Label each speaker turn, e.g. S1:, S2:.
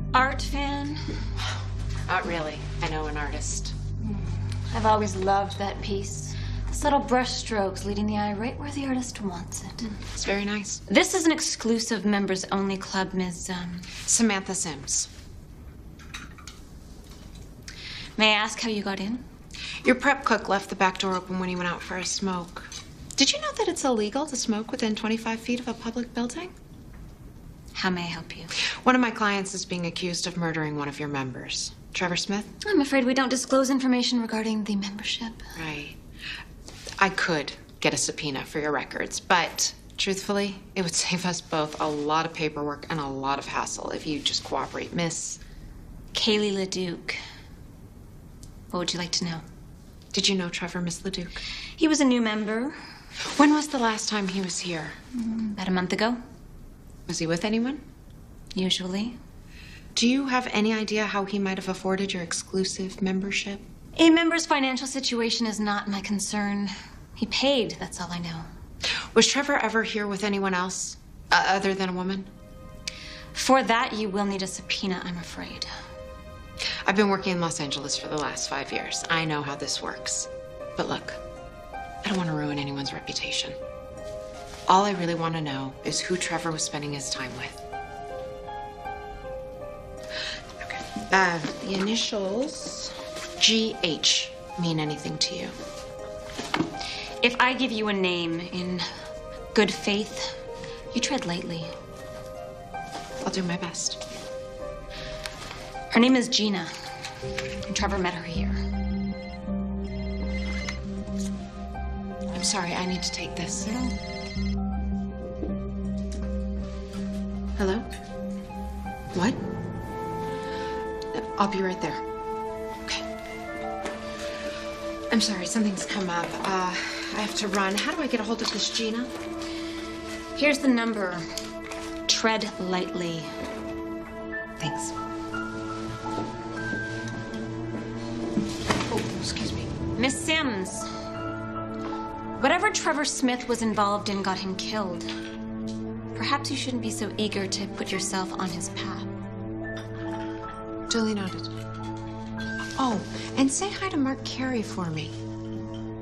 S1: Art fan?
S2: Not really. I know an artist.
S1: I've always loved that piece. The subtle brush strokes leading the eye right where the artist wants it.
S2: It's very nice.
S1: This is an exclusive members-only club, Ms.
S2: Samantha Sims.
S1: May I ask how you got in?
S2: Your prep cook left the back door open when he went out for a smoke. Did you know that it's illegal to smoke within 25 feet of a public building?
S1: How may I help you?
S2: One of my clients is being accused of murdering one of your members. Trevor Smith?
S1: I'm afraid we don't disclose information regarding the membership.
S2: Right. I could get a subpoena for your records, but truthfully, it would save us both a lot of paperwork and a lot of hassle if you just cooperate, Miss
S1: Kaylee LeDuc. What would you like to know?
S2: Did you know Trevor, Miss LeDuc?
S1: He was a new member.
S2: When was the last time he was here?
S1: About a month ago,
S2: Was he with anyone?
S1: usually.
S2: Do you have any idea how he might have afforded your exclusive membership?
S1: A member's financial situation is not my concern. He paid, that's all I know.
S2: Was Trevor ever here with anyone else, other than a woman?
S1: For that, you will need a subpoena, I'm afraid.
S2: I've been working in Los Angeles for the last 5 years. I know how this works. But look, I don't want to ruin anyone's reputation. All I really want to know is who Trevor was spending his time with. Okay. The initials GH mean anything to you?
S1: If I give you a name in good faith, you tread lightly.
S2: I'll do my best.
S1: Her name is Gina. And Trevor met her here.
S2: I'm sorry, I need to take this. Hello? What? I'll be right there. Okay. I'm sorry, something's come up. I have to run. How do I get a hold of this Gina?
S1: Here's the number. Tread lightly.
S2: Thanks. Oh, excuse me.
S1: Miss Sims. Whatever Trevor Smith was involved in got him killed. Perhaps you shouldn't be so eager to put yourself on his path.
S2: Duly noted. Oh, and say hi to Mark Carey for me.